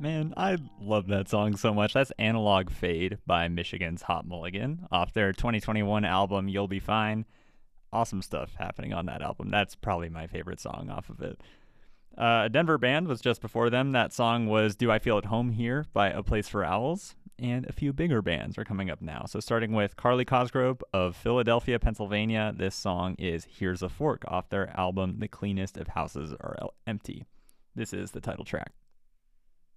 Man, I love that song so much. That's Analog Fade by Michigan's Hot Mulligan off their 2021 album You'll Be Fine. Awesome stuff happening on that album. That's probably my favorite song off of it. A Denver band was just before them. That song was Do I Feel at Home Here by A Place for Owls. And a few bigger bands are coming up now. So, starting with Carly Cosgrove of Philadelphia, Pennsylvania, this song is Here's a Fork off their album The Cleanest of Houses Are Empty. This is the title track.